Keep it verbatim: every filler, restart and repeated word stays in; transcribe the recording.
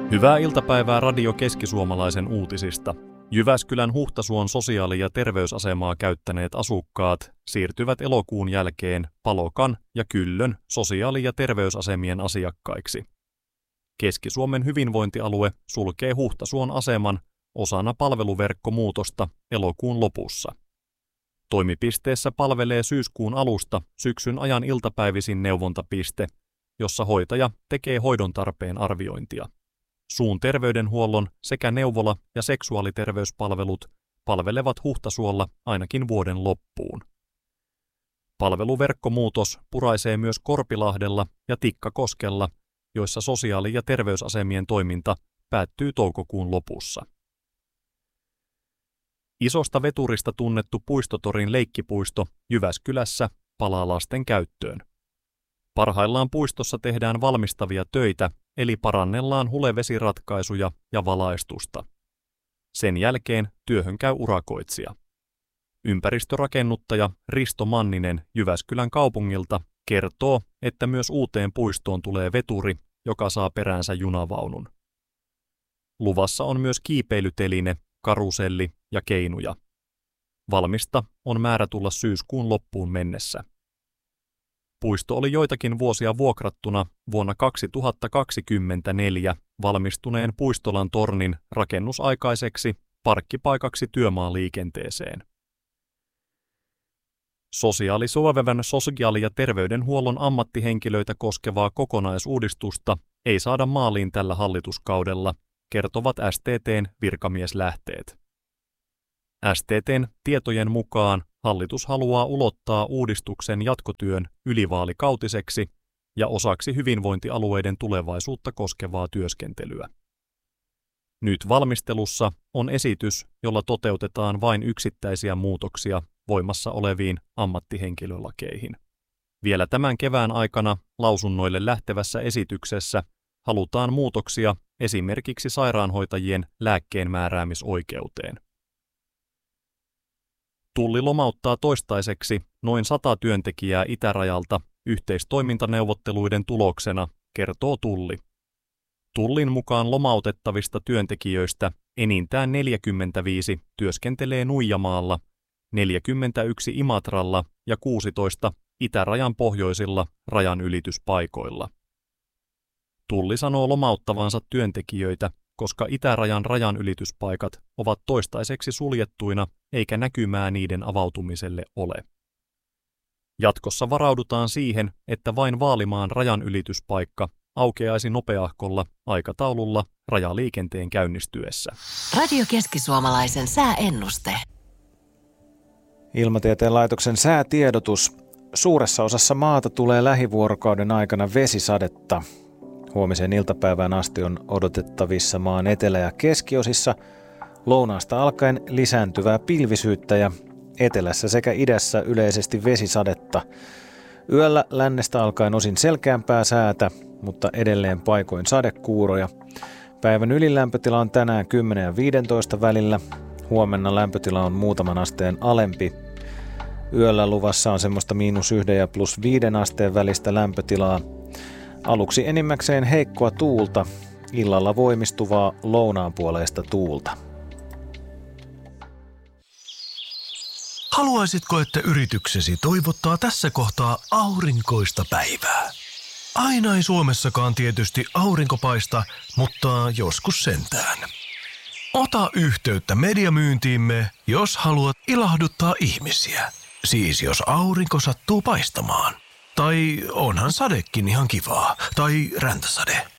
Hyvää iltapäivää Radio Keski-Suomalaisen uutisista. Jyväskylän Huhtasuon sosiaali- ja terveysasemaa käyttäneet asukkaat siirtyvät elokuun jälkeen Palokan ja Kyllön sosiaali- ja terveysasemien asiakkaiksi. Keski-Suomen hyvinvointialue sulkee Huhtasuon aseman osana palveluverkkomuutosta elokuun lopussa. Toimipisteessä palvelee syyskuun alusta syksyn ajan iltapäivisin neuvontapiste, jossa hoitaja tekee hoidon tarpeen arviointia. Suun terveydenhuollon sekä neuvola- ja seksuaaliterveyspalvelut palvelevat Huhtasuolla ainakin vuoden loppuun. Palveluverkkomuutos puraisee myös Korpilahdella ja Tikkakoskella, joissa sosiaali- ja terveysasemien toiminta päättyy toukokuun lopussa. Isosta veturista tunnettu Puistotorin leikkipuisto Jyväskylässä palaa lasten käyttöön. Parhaillaan puistossa tehdään valmistavia töitä, eli parannellaan hulevesiratkaisuja ja valaistusta. Sen jälkeen työhön käy urakoitsija. Ympäristörakennuttaja Risto Manninen Jyväskylän kaupungilta kertoo, että myös uuteen puistoon tulee veturi, joka saa peräänsä junavaunun. Luvassa on myös kiipeilyteline, karuselli ja keinuja. Valmista on määrä tulla syyskuun loppuun mennessä. Puisto oli joitakin vuosia vuokrattuna vuonna kaksituhattakaksikymmentäneljä valmistuneen Puistolan tornin rakennusaikaiseksi parkkipaikaksi työmaaliikenteeseen. Sosiaalisuovevan sosiaali- ja terveydenhuollon ammattihenkilöitä koskevaa kokonaisuudistusta ei saada maaliin tällä hallituskaudella, kertovat S T T:n virkamieslähteet. S T T:n tietojen mukaan hallitus haluaa ulottaa uudistuksen jatkotyön ylivaalikautiseksi ja osaksi hyvinvointialueiden tulevaisuutta koskevaa työskentelyä. Nyt valmistelussa on esitys, jolla toteutetaan vain yksittäisiä muutoksia voimassa oleviin ammattihenkilölakeihin. Vielä tämän kevään aikana lausunnoille lähtevässä esityksessä halutaan muutoksia esimerkiksi sairaanhoitajien lääkkeenmääräämisoikeuteen. Tulli lomauttaa toistaiseksi noin sata työntekijää itärajalta yhteistoimintaneuvotteluiden tuloksena, kertoo Tulli. Tullin mukaan lomautettavista työntekijöistä enintään neljäkymmentäviisi työskentelee Nuijamaalla, neljäkymmentäyksi Imatralla ja kuusitoista itärajan pohjoisilla rajanylityspaikoilla. Tulli sanoo lomauttavansa työntekijöitä, koska itärajan rajanylityspaikat ovat toistaiseksi suljettuina eikä näkymää niiden avautumiselle ole. Jatkossa varaudutaan siihen, että vain Vaalimaan rajanylityspaikka aukeaisi nopeahkolla aikataululla rajaliikenteen käynnistyessä. Radio Keski-Suomalaisen sääennuste. Ilmatieteen laitoksen säätiedotus. Suuressa osassa maata tulee lähivuorokauden aikana vesisadetta. Huomiseen iltapäivään asti on odotettavissa maan etelä- ja keskiosissa lounaasta alkaen lisääntyvää pilvisyyttä ja etelässä sekä idässä yleisesti vesisadetta. Yöllä lännestä alkaen osin selkeämpää säätä, mutta edelleen paikoin sadekuuroja. Päivän ylilämpötila on tänään kymmenen ja viisitoista välillä. Huomenna lämpötila on muutaman asteen alempi. Yöllä luvassa on semmoista miinus yhden ja plus viiden asteen välistä lämpötilaa. Aluksi enimmäkseen heikkoa tuulta, illalla voimistuvaa lounaanpuoleista tuulta. Haluaisitko, että yrityksesi toivottaa tässä kohtaa aurinkoista päivää? Aina ei Suomessakaan tietysti aurinko paista, mutta joskus sentään. Ota yhteyttä mediamyyntiimme, jos haluat ilahduttaa ihmisiä. Siis jos aurinko sattuu paistamaan. Tai onhan sadekin ihan kivaa. Tai räntäsade.